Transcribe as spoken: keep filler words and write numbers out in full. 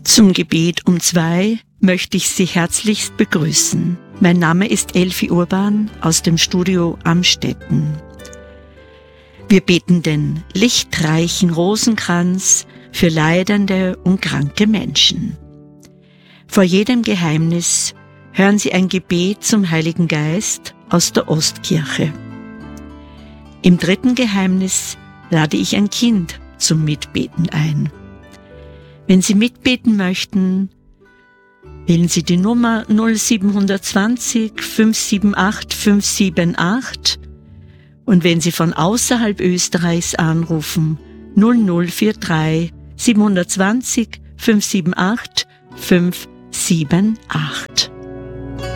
Zum Gebet um zwei möchte ich Sie herzlichst begrüßen. Mein Name ist Elfi Urban aus dem Studio Amstetten. Wir beten den lichtreichen Rosenkranz für leidende und kranke Menschen. Vor jedem Geheimnis hören Sie ein Gebet zum Heiligen Geist aus der Ostkirche. Im dritten Geheimnis lade ich ein Kind zum Mitbeten ein. Wenn Sie mitbeten möchten, wählen Sie die Nummer null sieben zwei null fünf sieben acht fünf sieben acht und wenn Sie von außerhalb Österreichs anrufen, null null vier drei sieben zwei null fünf sieben acht fünf sieben acht.